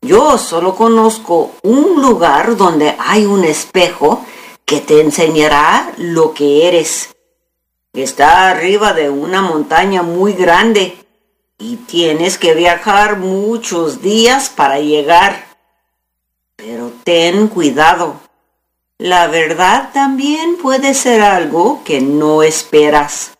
Yo solo conozco un lugar donde hay un espejo que te enseñará lo que eres. Está arriba de una montaña muy grande y tienes que viajar muchos días para llegar. Pero ten cuidado. La verdad también puede ser algo que no esperas.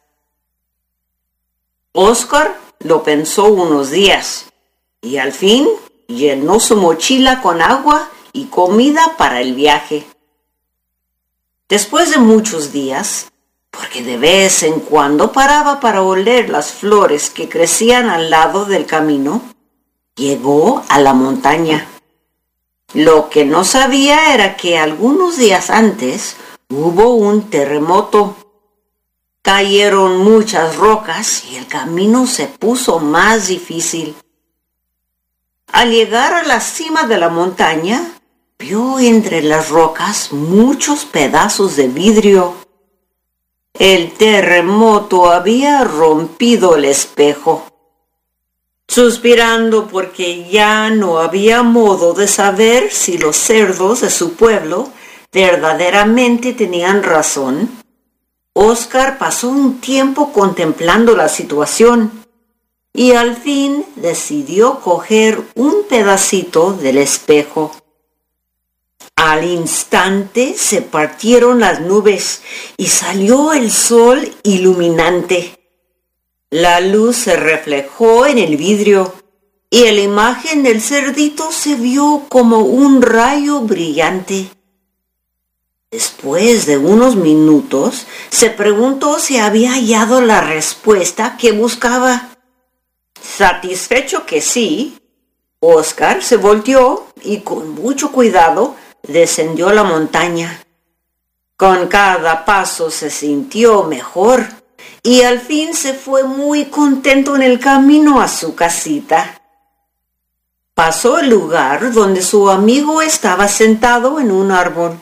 Oscar lo pensó unos días y al fin llenó su mochila con agua y comida para el viaje. Después de muchos días, porque de vez en cuando paraba para oler las flores que crecían al lado del camino, llegó a la montaña. Lo que no sabía era que algunos días antes hubo un terremoto. Cayeron muchas rocas y el camino se puso más difícil. Al llegar a la cima de la montaña, vio entre las rocas muchos pedazos de vidrio. El terremoto había rompido el espejo. Suspirando porque ya no había modo de saber si los cerdos de su pueblo verdaderamente tenían razón, Oscar pasó un tiempo contemplando la situación y al fin decidió coger un pedacito del espejo. Al instante se partieron las nubes y salió el sol iluminante. La luz se reflejó en el vidrio y la imagen del cerdito se vio como un rayo brillante. Después de unos minutos, se preguntó si había hallado la respuesta que buscaba. Satisfecho que sí, Oscar se volteó y con mucho cuidado descendió la montaña. Con cada paso se sintió mejor y al fin se fue muy contento en el camino a su casita. Pasó el lugar donde su amigo estaba sentado en un árbol.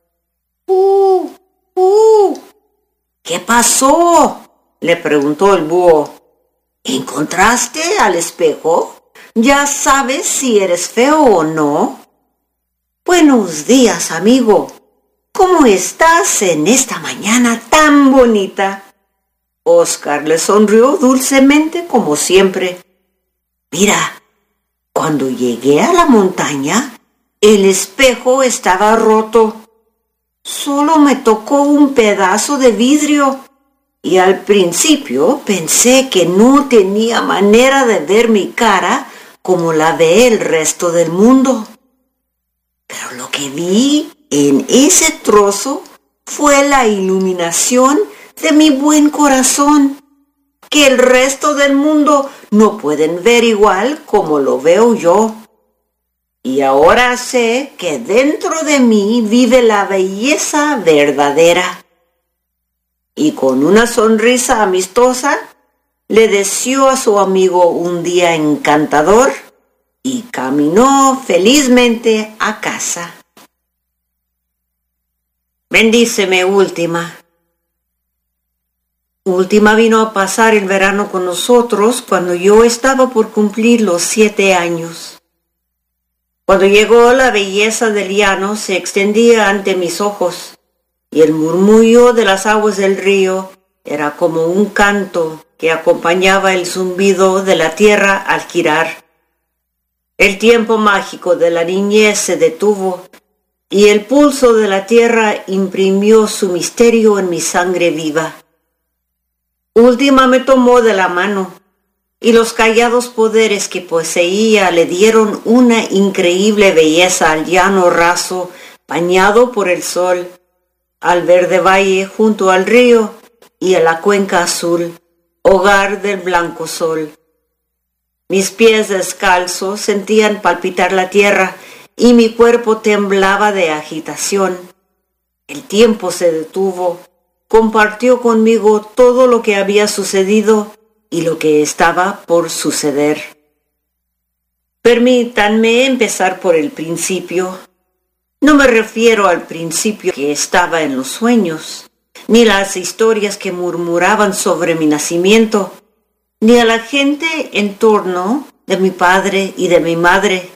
¿Qué pasó?, le preguntó el búho. ¿Encontraste al espejo? ¿Ya sabes si eres feo o no? Buenos días, amigo. ¿Cómo estás en esta mañana tan bonita? Oscar le sonrió dulcemente como siempre. Mira, cuando llegué a la montaña, el espejo estaba roto. Solo me tocó un pedazo de vidrio y al principio pensé que no tenía manera de ver mi cara como la ve el resto del mundo. Pero lo que vi en ese trozo fue la iluminación de mi buen corazón, que el resto del mundo no pueden ver igual como lo veo yo. Y ahora sé que dentro de mí vive la belleza verdadera. Y con una sonrisa amistosa, le deseó a su amigo un día encantador y caminó felizmente a casa. Bendíceme, Última. Última vino a pasar el verano con nosotros cuando yo estaba por cumplir los 7 años. Cuando llegó, la belleza del llano se extendía ante mis ojos y el murmullo de las aguas del río era como un canto que acompañaba el zumbido de la tierra al girar. El tiempo mágico de la niñez se detuvo y el pulso de la tierra imprimió su misterio en mi sangre viva. Última me tomó de la mano y los callados poderes que poseía le dieron una increíble belleza al llano raso bañado por el sol, al verde valle junto al río y a la cuenca azul, hogar del blanco sol. Mis pies descalzos sentían palpitar la tierra y mi cuerpo temblaba de agitación. El tiempo se detuvo, compartió conmigo todo lo que había sucedido y lo que estaba por suceder. Permítanme empezar por el principio. No me refiero al principio que estaba en los sueños, ni las historias que murmuraban sobre mi nacimiento, ni a la gente en torno de mi padre y de mi madre.